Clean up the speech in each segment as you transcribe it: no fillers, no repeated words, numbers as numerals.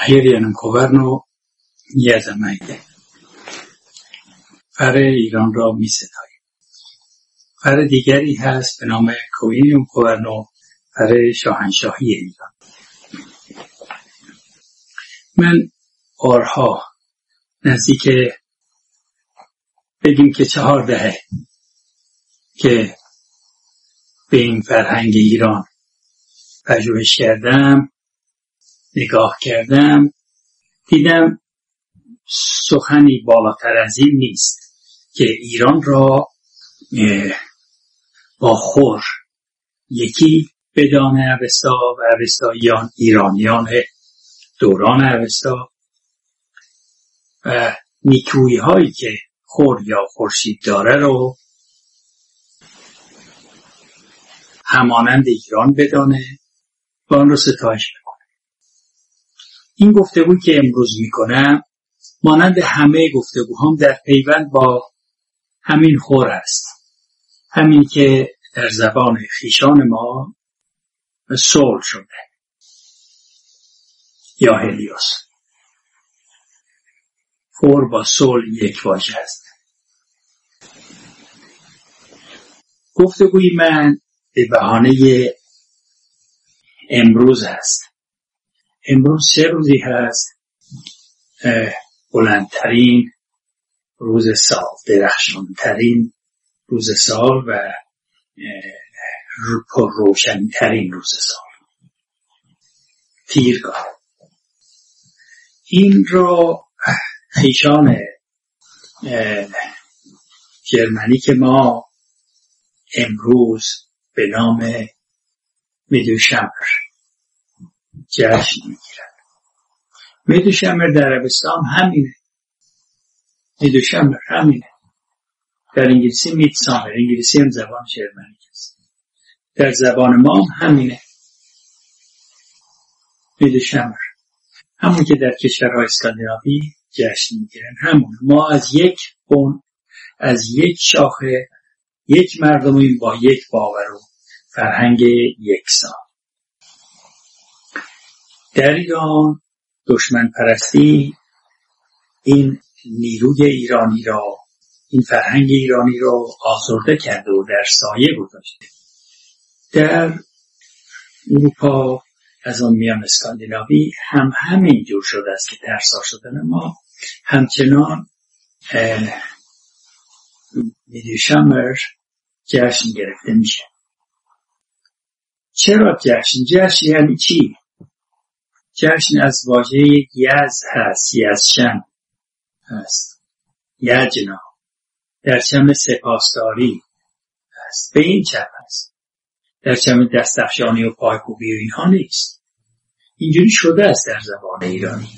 Helianum Governo یزمایده فر ایران را می ستاید. فر دیگری هست به نام کوینیوم کوورنو، فر شاهنشاهی ایران. من بارها نزدیک بگیم که 4 دهه که به این فرهنگ ایران پژوهش کردم، نگاه کردم، دیدم سخنی بالاتر از این نیست که ایران را با خور یکی بدانه اوستا و اوستاییان، ایرانیان دوران اوستا و نیکویی هایی که خور یا خورشید داره رو همانند ایران بدانه و آن رو ستایش بکنه. این گفتگویی که امروز میکنم مانند همه گفتگوهام در پیوند با همین خور است، همین که در زبان خویشان ما سول شده یا هلیوس. خور با سول یک واژه است. گفتگوی من به بهانه امروز هست. امروز 3 روزی هست بلندترین روز سال، درخشانترین روز سال و پرروشنترین روز سال، تیرگاه. این را خویشان جرمنی که ما امروز به نام میدوشمر جشن میگیرن. میدوشمر در عربستان همینه. میدوشمر همینه. در انگلیسی میدسامر، انگلیسی هم زبان جرمنی است. در زبان ما همینه. میدوشمر همون که در کشورهای اسکاندیناوی جشن میگیرن همون. ما از یک شاخه، یک مردمیم با یک باور و فرهنگ یکسان. در ایران دشمن پرستی این نیروی ایرانی را، این فرهنگ ایرانی را آزرده کرده و در سایه گذاشته. در اروپا از آن میان اسکاندیناوی هم همین جور شده است که ترسا شدن ما همچنان میدوشمر جشن گرفته میشه. چرا جشن؟ جشن یعنی چی؟ جشن از واژه یز هست، یزشن هست، یجنا، در چم سپاسداری هست. به این چم هست. در چم دستفشانی و پایکوبی و اینها نیست. اینجوری شده است در زبان ایرانی.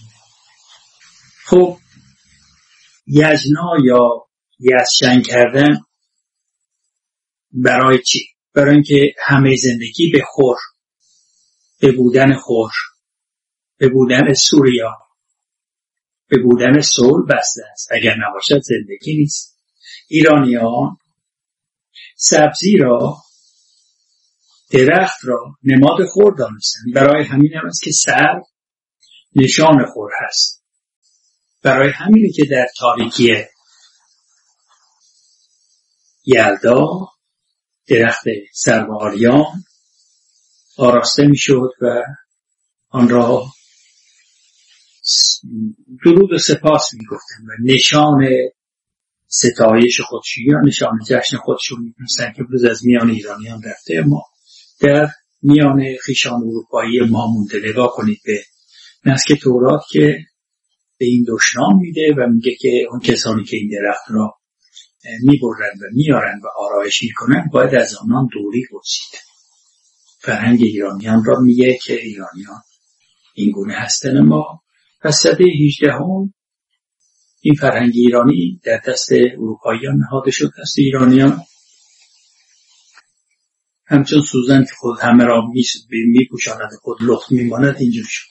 خب یجنا یا یزشن کردن برای چی؟ برای اینکه همه زندگی به خور، به بودن خور، به بودن سوریا، به بودن سول بسته است. اگر نباشد زندگی نیست. ایرانیان سبزی را، درخت را نماد خور دانستند. برای همین هم است که سر نشان خور هست. برای همینه که در تاریکی یلدا درخت سرواریان آراسته می شد و آن را درود و سپاس می گفتن و نشان ستایش خودشون یا نشان جشن خودشون می دونستن که روز از میان ایرانیان رفته. ما در میان خویشان اروپایی ما مونده. نگاه کنید به نسک تورات که به این دشنام میده و میگه که اون کسانی که این درخت را میبرن و میارن و آرایش میکنن باید از آنان دوری گزید. فرهنگ ایرانیان را میگه که ایرانیان این گونه هستن. ما پس سده 18 این فرهنگ ایرانی در دست اروپاییان نهاده شد. دست ایرانیان همچون سوزن که خود همه را میپوشاند خود لخت میماند اینجور شد.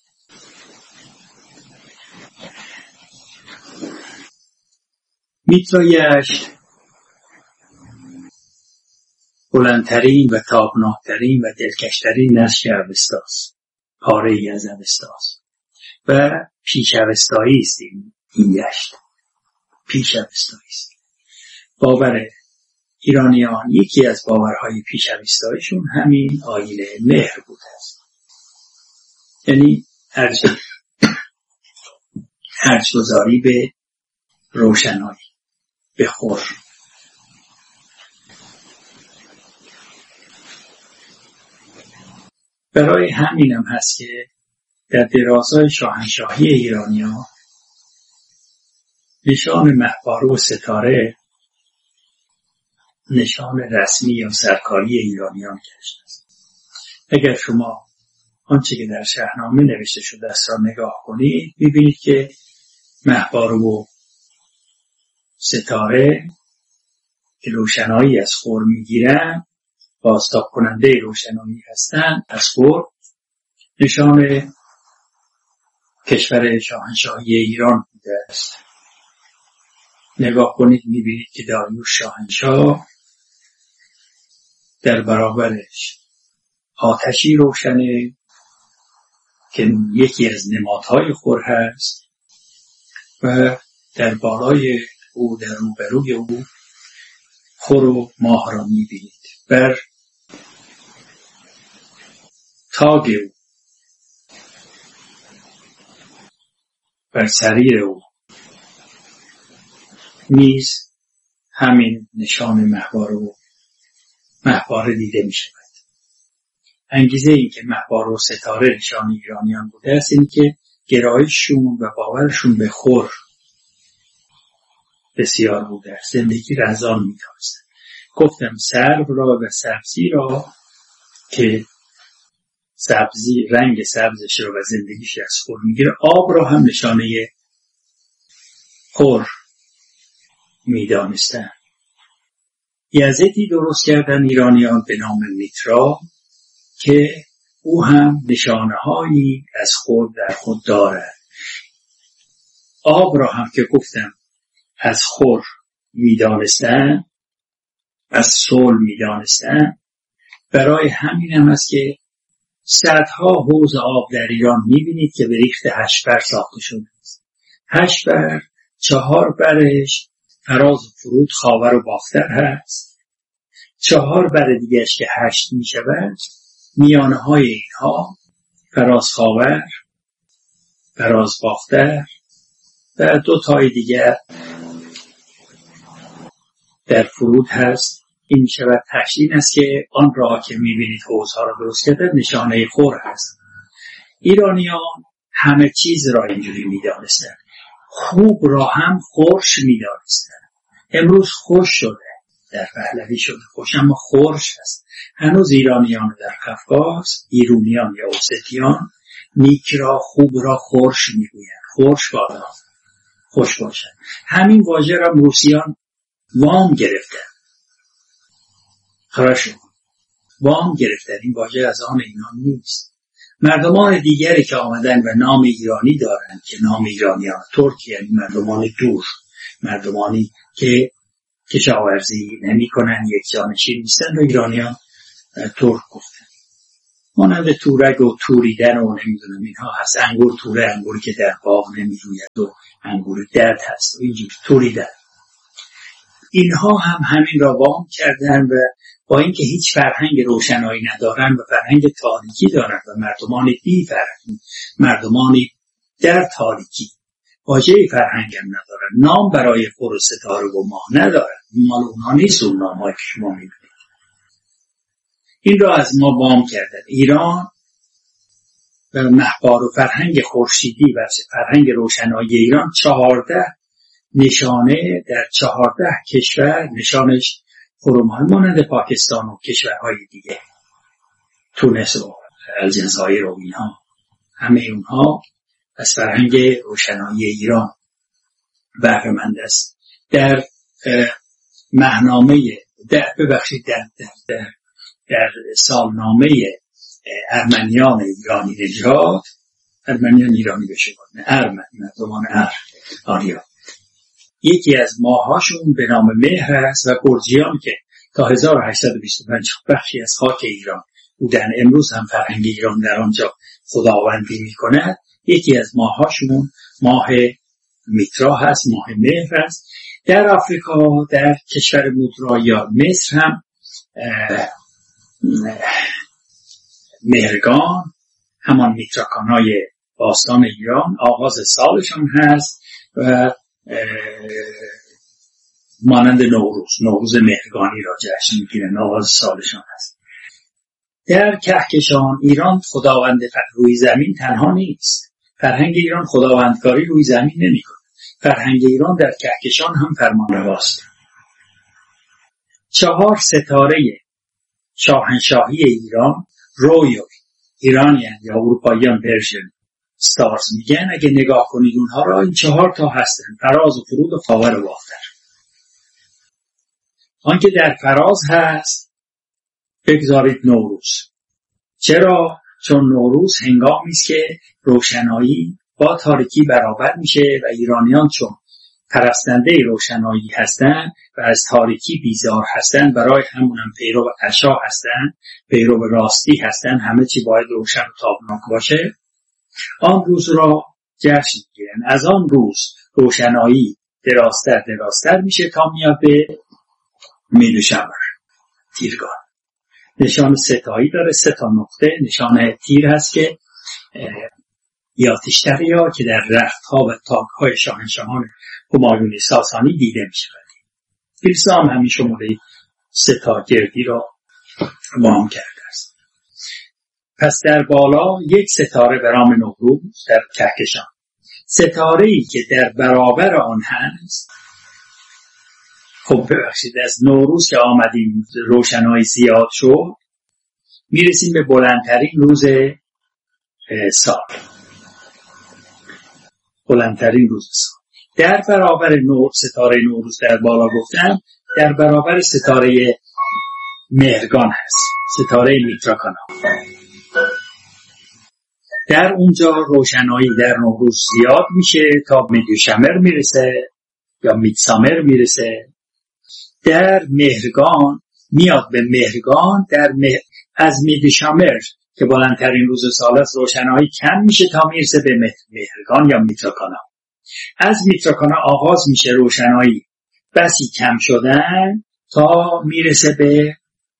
میترایش بلندترین و تابناکترین و دلکشترین نسج اوستاست. پاره ای از اوستاست. و پیش‌اوستایی است. این گشت پیش‌اوستایی است. باور ایرانیان، یکی از باورهای پیش‌اوستاییشون همین آیین مهر بوده است. یعنی ارج‌گذاری به روشنایی، به خور. برای همینم هست که در درازای شاهنشاهی ایرانیان نشان مهواره و ستاره نشان رسمی یا سرکاری ایرانیان گشته است. اگر شما آنچه که در شاهنامه نوشته شده است را نگاه کنید، می‌بینید که مهواره و ستاره که روشنایی از خور می‌گیرند، بازتاب کننده روشنایی هستند از خور، نشان کشور شاهنشاهی ایران بوده است. نگاه کنید می‌بینید که داریوش شاهنشاه در برابرش آتشی روشنه که یکی از نمادهای خور هست و در بالای او، در روبروی او، خور و ماه را می‌بینید. بر تاج او، بر سریر او نیز همین نشان مهواره دیده می شود. انگیزه این که مهواره و ستاره نشان ایرانیان بوده است این که گرایششون و باورشون به خور بسیار بوده است. زندگی رزان می داشتن. گفتم سرو را و سبزی را که سبزی رنگ سبزش رو و زندگیش از خور میگیره، آب را هم نشانه خور میدانستن. یزدی درست کردن ایرانیان به نام میترا که او هم نشانه هایی از خور در خود دارد. آب را هم که گفتم از خور میدانستن، از صلح میدانستن. برای همین هم است که صدها حوض آب در ایران میبینید که به ریخت 8 بر ساخته شده است. 8 بر 4 برش فراز و فرود، خاور و باختر هست. 4 بر دیگرش که 8 میشود، میانه های اینها فراز خاور، فراز باختر و 2 تای دیگر در فرود هست. این شود تشدید است که آن را که میبینید حوضها را درست کرده نشانه خور هست. ایرانیان همه چیز را اینجوری میدانستند. خوب را هم خورش میدانستند. امروز خوش شده، در پهلوی شده خوش، اما خورش هست. هنوز ایرانیان در قفقاز، ایرونیان یا اوستیان، نیک را خوب را خورش میگویند. خورش بادا، خوش باشد. همین واژه را روسیان وام گرفتن. خراشون وام گرفتن. این واژه از آن اینا نیست. مردمان دیگری که آمدن و نام ایرانی دارند که نام ایرانیان ترک، یعنی مردمان دور، مردمانی که کشاورزی نمی کنن، یک جانشین نیستن، و ایرانیان ترک گفتن. مانند تورگ و توریدن و نمیدونم اینها هست. انگور توره، انگوری که در باغ نمی روید و انگور درد هست و اینجور توریدن. اینها هم همین را وام کردن و با اینکه هیچ فرهنگ روشنایی ندارن و فرهنگ تاریکی دارن و مردمان بی فرهنگ، مردمانی در تاریکی، واژه فرهنگ هم ندارن، نام برای خور و ستاره و ماه ندارن. مال اونا نیست اون نام‌هایی که شما می‌بینید. این را از ما وام کردن. ایران و مهواره و فرهنگ خورشیدی و فرهنگ روشنایی ایران 14 نشانه در 14 کشور نشانش خرم‌های مانند پاکستان و کشورهای دیگه، تونس و الجزایر و اینها، همه اونها از فرهنگ روشنایی ایران بهره‌مند است. در ماهنامه در سالنامه ارمنیان ایرانی نژاد، ارمنیان ایرانی بشه مردمان آریا، یکی از ماهاشون به نام مهر است و گرجیان که تا 1825 بخشی از خاک ایران بودن، امروز هم فرهنگ ایران در آنجا خداوندی می کند. یکی از ماهاشون ماه میترا هست، ماه مهر هست. در آفریقا در کشور مودرا یا مصر هم مهرگان، همان میتراکانای باستان ایران، آغاز سالشان هست و مانند نوروز مهرگانی را جشن میگیرن، آغاز سالشان هست. در کهکشان ایران خداوند روی زمین تنها نیست. فرهنگ ایران خداوندگاری روی زمین نمی‌کند. فرهنگ ایران در کهکشان هم فرمانرواست. 4 ستاره شاهنشاهی ایران، رویال ایرانیان یا اروپاییان پرژن ستارز میگن. اگه نگاه کنید اونها را، این 4 تا هستن: فراز و فرود و خاور و باختر. آنکه در فراز هست بگذارید نوروز. چرا؟ چون نوروز هنگامی است که روشنایی با تاریکی برابر میشه و ایرانیان چون پرستنده روشنایی هستند و از تاریکی بیزار هستند، برای همون هم پیرو عشا هستند، پیرو راستی هستند، همه چی باید روشن و تابناک باشه، آن روز را جشن میگیرن. از آن روز روشنایی دراستر میشه تا میاد به میدوشمر، تیرگان. نشان ستایی داره، 3 تا نقطه. نشان تیر هست که یا تیشتریا که در رختها و تاکهای شاهنشاهان همایونی ساسانی دیده میشه. فیلسوف هم همین شماره 3 تا گردی را مهم کرده است. پس در بالا 1 ستاره به نام نوروز در کهکشان. ستاره‌ای که در برابر آن هست، خب ببخشید، از نوروز که آمدیم روشنایی زیاد شد، میرسیم به بلندترین روز سال. بلندترین روز سال در برابر ستاره نوروز در بالا گفتم، در برابر ستاره مهرگان هست، ستاره میتراکانا. در اونجا روشنایی در نوروز زیاد میشه تا میدوشمر میرسه یا میدسامر میرسه. در مهرگان میاد به مهرگان، از میدوشمر که بلندترین روز سال است روشنایی کم میشه تا میرسه به مهرگان یا میتراکانا. از میتراکانا آغاز میشه روشنایی بسی کم شدن تا میرسه به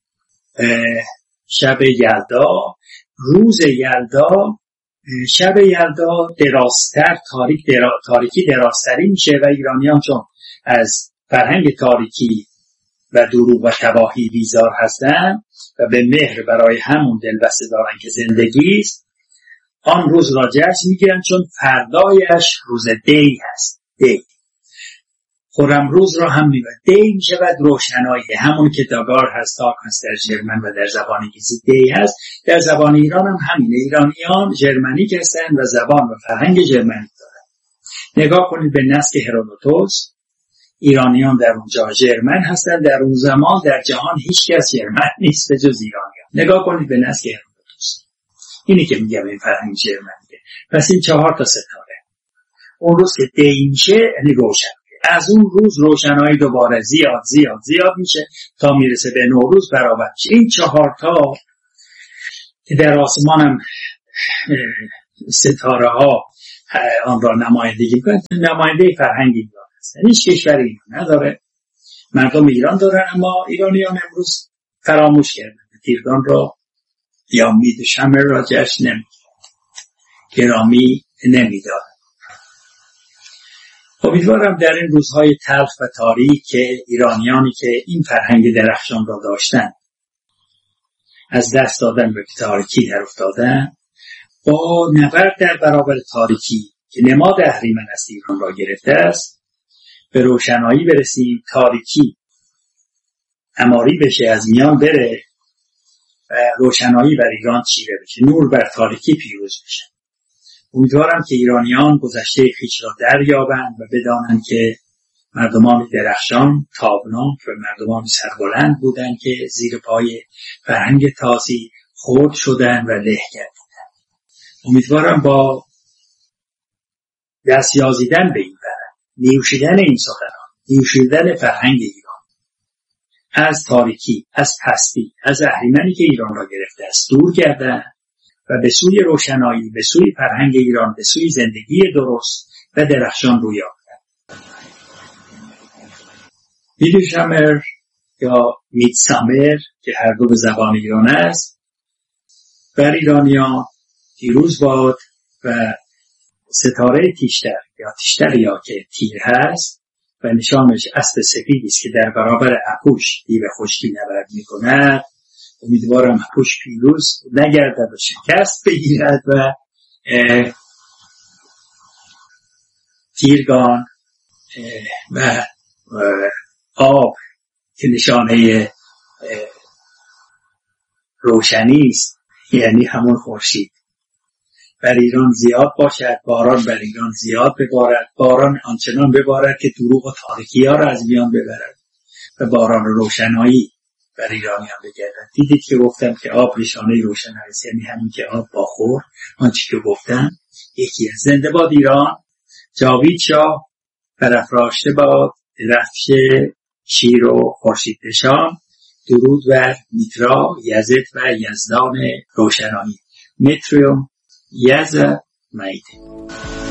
شب یلدا. روز یلدا، شب یلدا درازتر، تاریکی درازتری میشه و ایرانیان چون از فرهنگ تاریکی و دروغ و تباهی بیزار هستن و به مهر برای همون دلبسته دارن که زندگی است، آن روز را جشن میگیرن چون فردایش روز دی هست. دی خورم روز را هم میبرد. دی میشه بعد روشنایی، همون که داگار هست، تاک هست در ژرمن و در زبان انگلیسی دی هست. در زبان ایران هم همینه. ایرانیان ژرمنیک هستن و زبان و فرهنگ ژرمنیک دارن. نگاه کنید به نسک هرودوتوس، ایرانیان در اونجا ژرمن هستن. در اون زمان در جهان هیچ کس ژرمن نیست به جز ایرانیان. نگاه کنید به نسک هرودوتوس. اینی که میگم این فرهنگ ژرمنیه. پس این 4 تا ستاره. اون روز که دی میشه یعنی روشن. از اون روز روشنایی دوباره زیاد میشه تا میرسه به نوروز برابر میشه. این 4 تا که در آسمان هم ستاره ها آن را نمایندگی میکنن، نماینده فرهنگ ایران هست. هیچ کشوری اینو نداره، مردم ایران دارن، اما ایرانیان امروز فراموش کردن تیرگان را یا میدوشمر را جشن گرامی نمیدارن. امیدوارم در این روزهای تلخ و تاریک که ایرانیانی که این فرهنگ درخشان را داشتن از دست دادن به تاریکی در افتادن، با نبرد در برابر تاریکی که نماد اهریمن از ایران را گرفته است به روشنایی برسیم، تاریکی اماری بشه، از میان بره و روشنایی بر ایران چیره بشه، نور بر تاریکی پیروز بشه. امیدوارم که ایرانیان گذشته خویش را دریابند و بدانند که مردمان درخشان، تابناک و مردمان سربلند بودند که زیر پای فرهنگ تازی خرد شدند و له گردیدند. امیدوارم با دست یازیدن به این فرهنگ، نیوشیدن این سخنان، نیوشیدن فرهنگ ایران از تاریکی، از پستی، از اهریمنی که ایران را گرفته است دور گردند و به سوی روشنایی، به سوی فرهنگ ایران، به سوی زندگی درست و درخشان رو یافتند. میدوشمر یا میدسامر که هر دو به زبان ایران است، بر ایرانیان پیروز باد و ستاره تیشتر یا که تیر هست و نشانش اسب سفیدی است که در برابر اپوش دیو خشکی نبرد می‌کند. امیدوارم اپوش پیروز نگردد و شکست بگیرد و تیرگان و آب که نشانه روشنی است، یعنی همون خورشید، بر ایران زیاد باشد. باران بر ایران زیاد ببارد، باران آنچنان ببارد که دروغ و تاریکی ها را از میان ببرد و باران روشنایی بر ایرانیان بگردد. دیدید که گفتم که آب نشانه روشنایی است، یعنی همین که آب با خور، آنچه که گفتم یکی از. زنده باد ایران، جاوید شاه، برافراشته باد درفش شیر و خورشید نشان. درود بر میترا، یزد و یزدان روشنایی. متریوم یزد میده.